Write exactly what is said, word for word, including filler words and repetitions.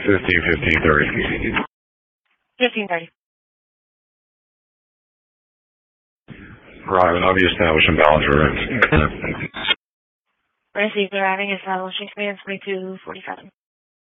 Fifteen, fifteen, thirty. Fifteen thirty. Right, I'll be establishing balance routes. Received arriving establishing command twenty-two forty-seven.